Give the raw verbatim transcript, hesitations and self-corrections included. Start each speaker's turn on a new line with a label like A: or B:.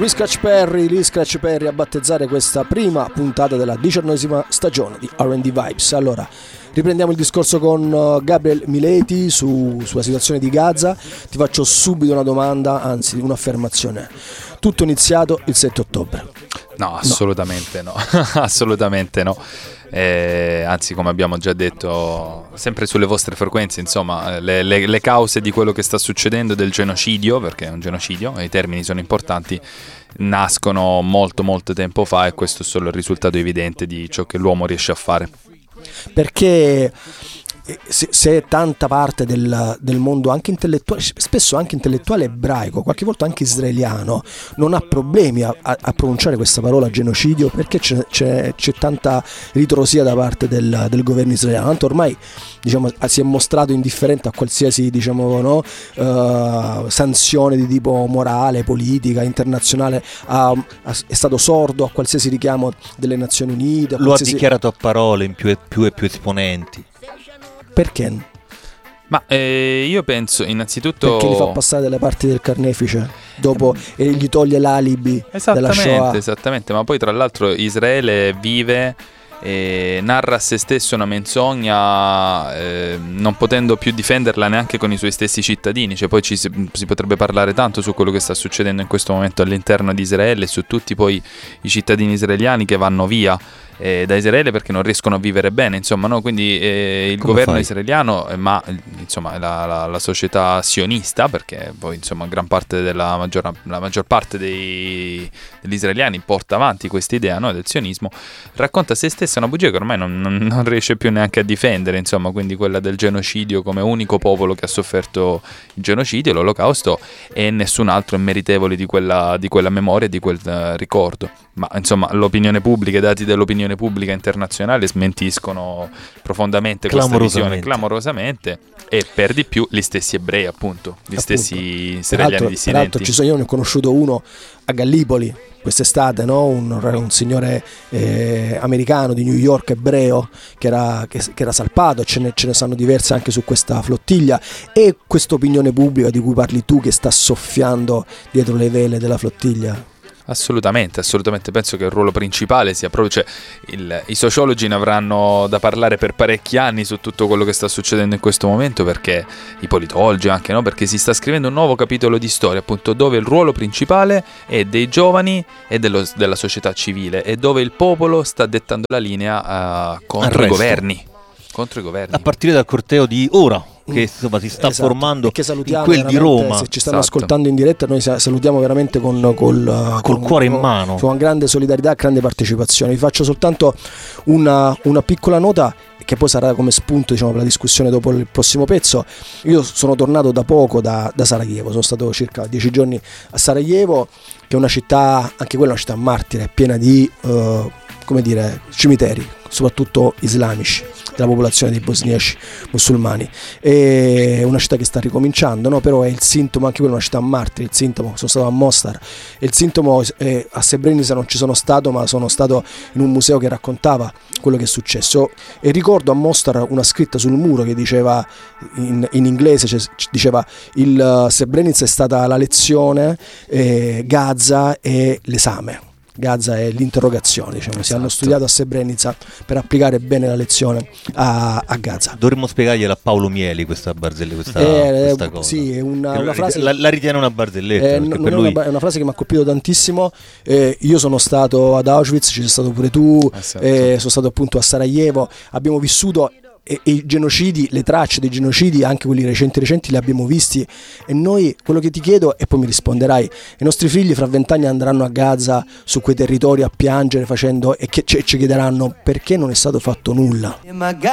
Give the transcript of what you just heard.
A: Lee Scratch Perry, Lee Scratch Perry a battezzare questa prima puntata della diciannovesima stagione di R and D Vibes. Allora, riprendiamo il discorso con Gabriel Mileti su, sulla situazione di Gaza. Ti faccio subito una domanda, anzi un'affermazione. Tutto iniziato il sette ottobre.
B: No, assolutamente no, no. assolutamente no. Eh, anzi, come abbiamo già detto sempre sulle vostre frequenze, insomma, le, le, le cause di quello che sta succedendo, del genocidio, perché è un genocidio, i termini sono importanti, nascono molto molto tempo fa, e questo è solo il risultato evidente di ciò che l'uomo riesce a fare.
A: Perché se, se tanta parte del, del mondo anche intellettuale, spesso anche intellettuale ebraico, qualche volta anche israeliano, non ha problemi a, a, a pronunciare questa parola genocidio, perché c'è, c'è, c'è tanta ritrosia da parte del, del governo israeliano, tanto ormai, diciamo, si è mostrato indifferente a qualsiasi, diciamo, no, uh, sanzione di tipo morale, politica, internazionale, ha, ha, è stato sordo a qualsiasi richiamo delle Nazioni Unite.
C: Lo qualsiasi... ha dichiarato a parole in più e più, e più esponenti.
A: Perché?
B: Ma eh, io penso innanzitutto
A: perché li fa passare dalle parti del carnefice dopo e gli toglie l'alibi della Shoah.
B: Esattamente, ma poi tra l'altro Israele vive e narra a se stesso una menzogna, eh, non potendo più difenderla neanche con i suoi stessi cittadini. Cioè, poi ci si, si potrebbe parlare tanto su quello che sta succedendo in questo momento all'interno di Israele e su tutti poi i cittadini israeliani che vanno via eh, da Israele perché non riescono a vivere bene, insomma, no? Quindi eh, il Come governo fai? israeliano, eh, ma insomma la, la, la società sionista, perché poi insomma gran parte della maggior, la maggior parte dei, degli israeliani porta avanti questa idea, no, del sionismo, racconta a se stessa una bugia che ormai non, non, non riesce più neanche a difendere, insomma, quindi quella del genocidio come unico popolo che ha sofferto il genocidio, l'olocausto, e nessun altro è meritevole di quella, di quella memoria e di quel uh, ricordo. Ma insomma l'opinione pubblica, i dati dell'opinione pubblica internazionale smentiscono profondamente questa visione, clamorosamente, e per di più gli stessi ebrei, appunto, gli appunto. stessi israeliani dissidenti.
A: Peraltro ci sono, io ne ho conosciuto uno a Gallipoli quest'estate, no? un, un signore eh, americano di New York, ebreo, che era, che, che era salpato. Ce ne, ce ne sanno diverse anche su questa flottiglia, e questa opinione pubblica di cui parli tu che sta soffiando dietro le vele della flottiglia.
B: Assolutamente, assolutamente, penso che il ruolo principale sia proprio, cioè, il, i sociologi ne avranno da parlare per parecchi anni su tutto quello che sta succedendo in questo momento, perché i politologi anche, no? Perché si sta scrivendo un nuovo capitolo di storia, appunto, dove il ruolo principale è dei giovani e dello, della società civile, e dove il popolo sta dettando la linea uh, contro i governi, contro i governi.
C: A partire dal corteo di ora, che insomma si sta esatto. formando in quel di Roma.
A: Se ci stanno
B: esatto.
A: ascoltando in diretta, noi salutiamo veramente con col,
C: col
A: con,
C: cuore in
A: con,
C: mano,
A: con grande solidarietà, grande partecipazione. Vi faccio soltanto una, una piccola nota che poi sarà come spunto, diciamo, per la discussione dopo il prossimo pezzo. Io sono tornato da poco da, da Sarajevo, sono stato circa dieci giorni a Sarajevo, che è una città, anche quella una città martire, piena di uh, come dire, cimiteri, soprattutto islamici, della popolazione dei bosniaci musulmani. È una città che sta ricominciando, no? Però è il sintomo, anche quella è una città martire, il sintomo, sono stato a Mostar, e il sintomo è, a Srebrenica non ci sono stato, ma sono stato in un museo che raccontava quello che è successo, e ricordo a Mostar una scritta sul muro che diceva in, in inglese, cioè, diceva il uh, Srebrenica è stata la lezione, eh, Gaza è l'esame. Gaza è l'interrogazione, diciamo.
C: Esatto.
A: Si hanno studiato a Srebrenica per applicare bene la lezione a, a Gaza.
C: Dovremmo spiegargliela a Paolo Mieli questa barzelletta, questa,
A: eh,
C: questa cosa.
A: Sì, è una, una frase
C: la, la ritiene una barzelletta,
A: eh,
C: perché
A: non
C: per
A: è,
C: lui...
A: una, è una frase che mi ha colpito tantissimo. Eh, io sono stato ad Auschwitz, ci sei stato pure tu,
B: esatto.
A: eh, sono stato appunto a Sarajevo, abbiamo vissuto. E, e i genocidi, le tracce dei genocidi, anche quelli recenti recenti, li abbiamo visti, e noi, quello che ti chiedo, e poi mi risponderai, i nostri figli fra vent'anni andranno a Gaza, su quei territori, a piangere, facendo, e che ci chiederanno perché non è stato fatto nulla.